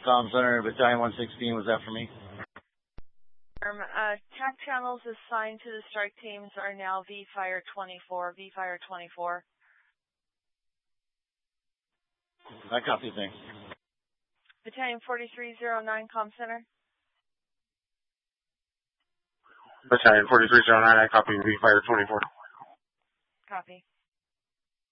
Comm Center, Battalion 116, was that for me? TAC channels assigned to the strike teams are now V-Fire 24. V-Fire 24. I copy, thanks. Battalion 4309, Comm Center. Battalion 4309, I copy V-Fire 24. Copy.